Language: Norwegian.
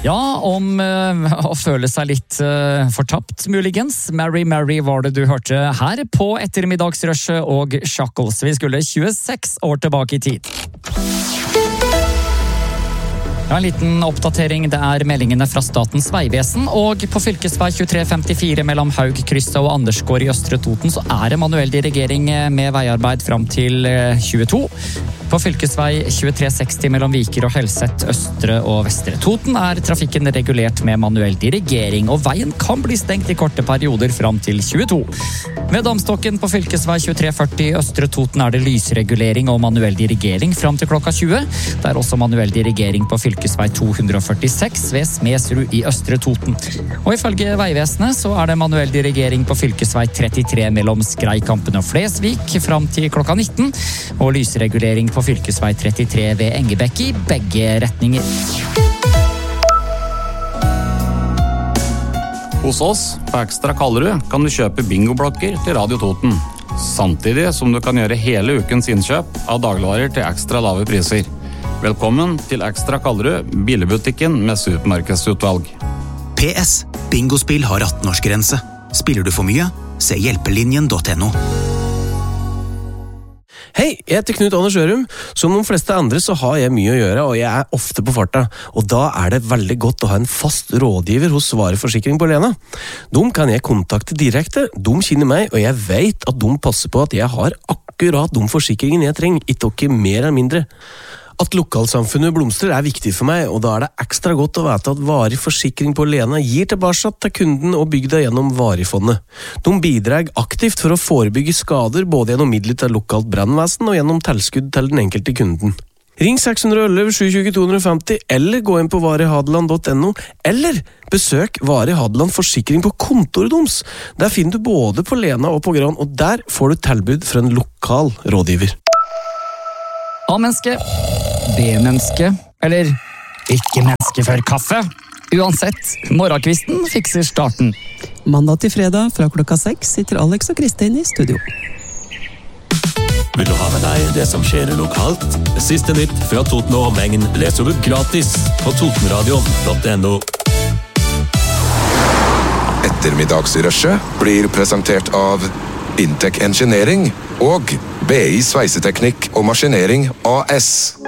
Ja, om å føle seg litt fortapt, muligens. Mary Mary var det du hørte her på ettermiddagsrushet og Shackles. Vi skulle 26 år tilbake i tid. Ja, en liten oppdatering, det meldingene fra Statens Vegvesen, og på fylkesvei 2354 mellom Haugkrysset og Andersgård i Østre Toten så det manuell dirigering med veiarbeid fram til 22. På fylkesvei 2360 mellom Viker og Helset, Østre og Vestre Toten trafikken regulert med manuell dirigering, og veien kan bli stengt i korte perioder fram til 22. Ved Damstokken på fylkesvei 2340 Østre Toten det lysregulering og manuell dirigering fram til klokka 20. Det også manuell dirigering på fylkesvei 246 ved Smedsrud i Østre Toten. Og ifølge Veivesenet så det manuell dirigering på fylkesvei 33 mellom Skreikampen og Flesvik fram til klokka 19, og lysregulering på fylkesvei 33 ved Engebekk i begge retninger. Hos oss på Ekstra Kallerud kan du kjøpe bingoblokker til Radio Toten, samtidig som du kan gjøre hele ukens innkjøp av dagligvarer til ekstra lave priser. Velkommen til Ekstra Kallerud, bilebutikken med supermarkedsutvalg. PS. Bingospill har 18-årsgrense. Spiller du for mye? Se hjelpelinjen.no. Hei, jeg heter Knut Anders Ørum. Som de fleste andre så har jeg mye å gjøre, og jeg ofte på farta. Og da det veldig godt å ha en fast rådgiver hos Svare Forsikring på Lena. De kan jeg kontakte direkte, de kjenner meg, og jeg vet at de passer på at jeg har akkurat de forsikringen jeg trenger, ikke mer eller mindre. At lokalsamfunnet blomstrer viktig for meg, og da det ekstra godt å vite at Varig Forsikring på Lena gir tilbake til kunden og bygda gjennom Varifondet. De bidrar aktivt for å forebygge skader både gjennom midler til lokalt brannvesen og gjennom tilskudd til den enkelte kunden. Ring 611 720 250 eller gå inn på varihadeland.no eller besøk Vari Hadeland Forsikring på kontoret deres. Der finner du både på Lena og på Gran, og der får du tilbud fra en lokal rådgiver. A-menneske, B-menneske, eller ikke menneske før kaffe. Uansett, morgenkvisten fikser starten. Mandag til fredag fra klokka 6 sitter Alex og Kristin i studio. Vil du ha med deg det som skjer lokalt? Siste nytt fra Toten og omegn leser du gratis på totenradion.no. Ettermiddagsrushet blir presentert av Intec Engineering og BI Sveiseteknikk og Maskinering AS.